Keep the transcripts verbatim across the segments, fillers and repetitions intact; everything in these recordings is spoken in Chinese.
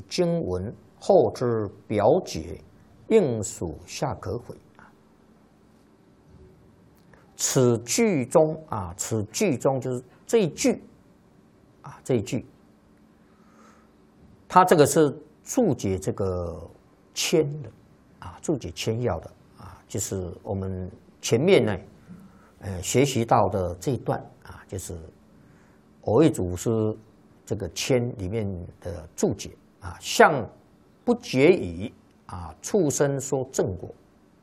经文，后之表解，应属下可悔。此句中啊，此句中就是这一句啊，这一句，它这个是注解这个签的啊，注解签要的啊，就是我们前面呢，呃，学习到的这一段啊，就是蕅益祖师这个签里面的注解啊，向不解语啊，畜生说正果。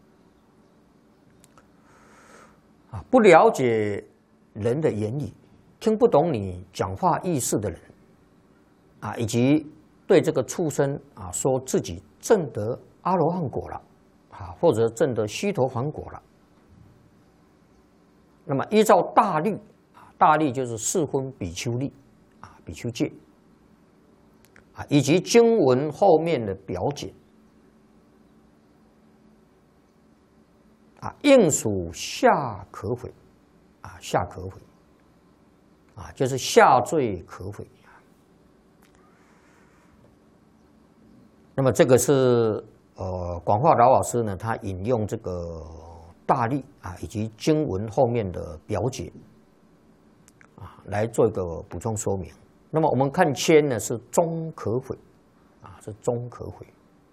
啊，不了解人的言语，听不懂你讲话意思的人，啊，以及对这个畜生啊说自己证得阿罗汉果了，啊，或者证得须陀洹果了。那么依照大律啊，大律就是四分比丘律啊，比丘戒啊，以及经文后面的表解。啊，应属下可悔，啊，下可悔，啊，就是下罪可悔。那么这个是呃，广化老老师呢，他引用这个大律啊，以及经文后面的表解，啊，来做一个补充说明。那么我们看签呢，是终可悔，啊，是终可悔。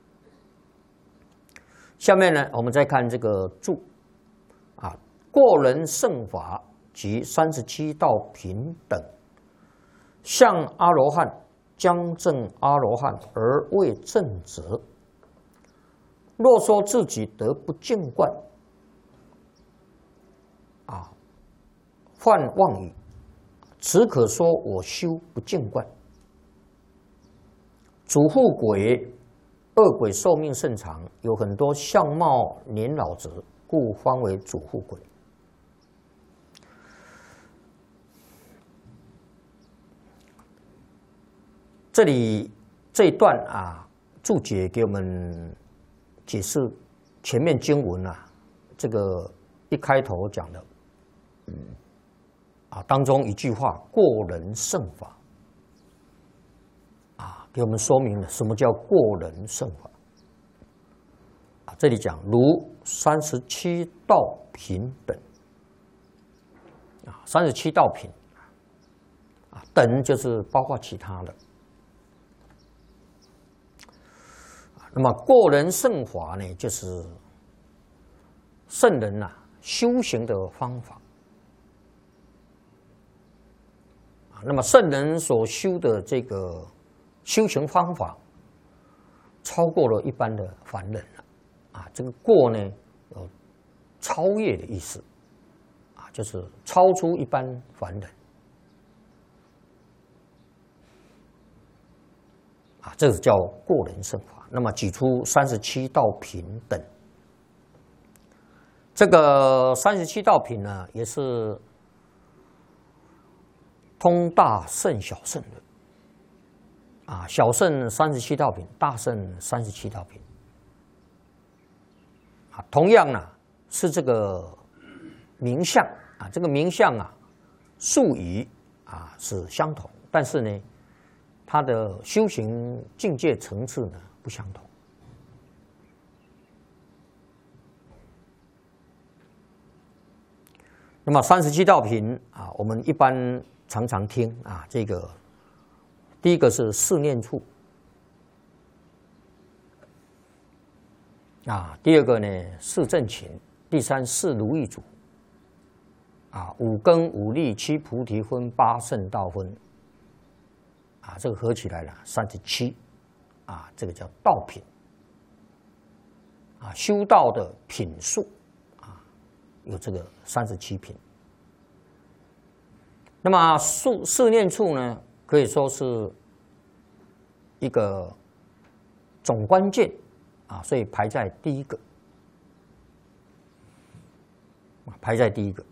下面呢，我们再看这个注啊，过人圣法及三十七道品等，向阿罗汉将证阿罗汉而未证者，若说自己得不见观啊，犯妄语，只可说我修不见观。主护鬼。恶鬼寿命甚长，有很多相貌年老者，故方为主护鬼。这里这一段啊，注解给我们解释前面经文啊，这个一开头讲的，嗯，啊当中一句话“过人圣法”。给我们说明了什么叫过人圣法啊？这里讲如三十七道品等啊，三十七道品啊，等就是包括其他的。那么过人圣法呢，就是圣人呐、啊、修行的方法啊。那么圣人所修的这个修行方法超过了一般的凡人了，啊，这个过呢有超越的意思，啊，就是超出一般凡人，啊，这个叫过人圣法。那么举出三十七道品等，这个三十七道品呢，也是通大圣小圣的。啊，小圣三十七道品，大圣三十七道品。啊，同样呢是这个名相啊，这个名相啊，术语啊是相同，但是呢，它的修行境界层次呢不相同。那么三十七道品啊，我们一般常常听啊，这个。第一个是四念处啊，第二个呢四正勤，第三四如意足啊，五根五力七菩提分八圣道分啊，这个合起来了三十七啊，这个叫道品啊，修道的品数啊，有这个三十七品。那么四四念处呢？可以说是一个总关键啊，所以排在第一个，排在第一个。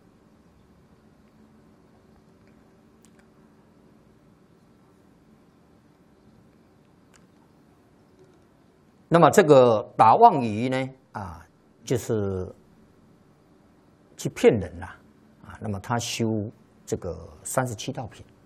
那么这个打妄语呢，啊，就是去骗人啦，啊，那么他修这个三十七道品。